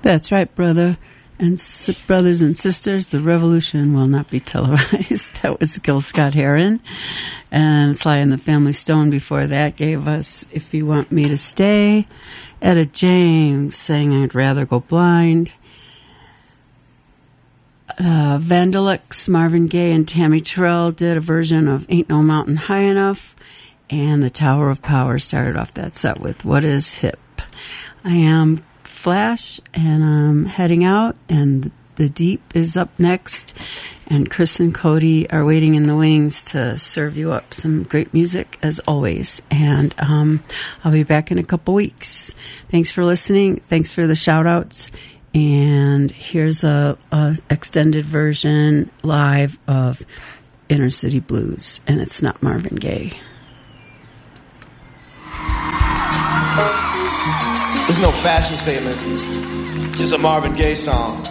That's right, brothers and sisters. The revolution will not be televised. That was Gil Scott-Heron. And Sly and the Family Stone before that gave us If You Want Me to Stay. Etta James sang I'd Rather Go Blind. Vandelix, Marvin Gaye, and Tammy Terrell did a version of Ain't No Mountain High Enough. And the Tower of Power started off that set with What Is Hip. I am Flash, and I'm heading out, and The Deep is up next, and Chris and Cody are waiting in the wings to serve you up some great music, as always, and I'll be back in a couple weeks. Thanks for listening. Thanks for the shout-outs, and here's a extended version live of Inner City Blues, and it's not Marvin Gaye. There's no fashion statement. It's a Marvin Gaye song.